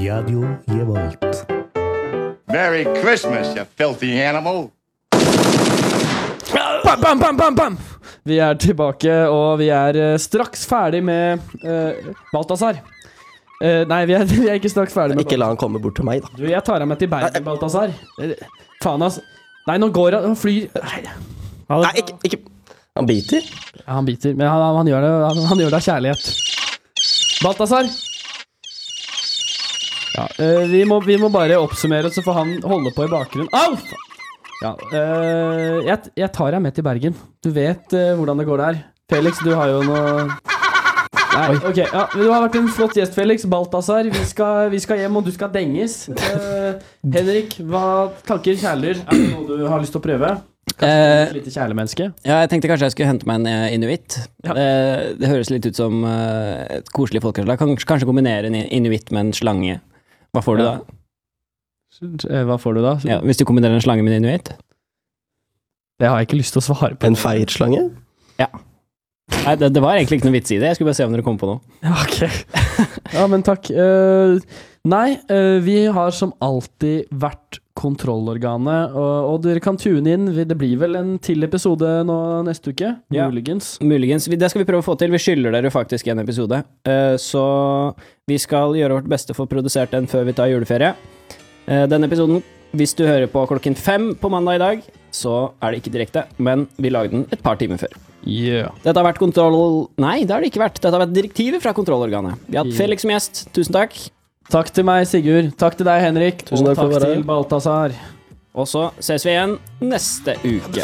Radio Revolt. Merry Christmas, you filthy animal. Bam, bam, bam, bam, bam! Vi tilbake, og vi straks ferdig med Balthazar. Nei, vi ikke straks ferdig med Ikke la han komme bort til meg, da. Du, jeg tar ham med til Bergen, Balthazar. Faen, ass. Nei, nå går han flyr. Nei, ikke. Han biter. Ja, han biter, men han gjør det, han gjør det av kjærlighet. Balthazar! Ja, vi må bare oppsummere, så får han holde på i bakgrunnen. Au! Ja, jeg tar deg med til Bergen. Du vet hvordan det går der. Felix, du har jo noe... Nei, ok, ja, du har vært en flott gjest, Felix. Balthazar, vi skal hjem, og du skal denges. Henrik, hva tanker kjæledyr? Det noe du har lyst til å prøve? Et lite kjælemenneske? Ja, jeg tenkte kanskje jeg skulle hente meg en inuitt. Ja. Det høres litt ut som et koselig folkeslag. Kanskje kombinere en inuitt med en slange. Hva får du da? Hva får du da? Ja, hvis du kombinerer en slange med en inuitt? Det har jeg ikke lyst til å svare på. En feitslange? Ja. Nei, det var egentlig ikke noe vits i det. Jeg skulle bare se om dere kom på noe. Ja, ok. Ja, men takk. Nei, vi har som alltid vært kontrollorganet, og dere kan tune inn. Det blir vel en til episode nå neste uke? Ja. Muligens. Det skal vi prøve å få til. Vi skylder dere faktisk en episode. Så vi skal gjøre vårt beste for å produsere den før vi tar juleferie. Denne episoden, hvis du hører på 5:00 på mandag i dag, så det ikke direkte, men vi lagde den et par timer før. Yeah. Dette har vært Nei, det har det ikke vært. Dette har vært direktivet fra kontrollorganet. Vi har hatt Felix som gjest. Tusen takk. Takk til meg, Sigurd. Takk til deg, Henrik. Tusen takk og takk til Balthazar. Og så ses vi igjen neste uke.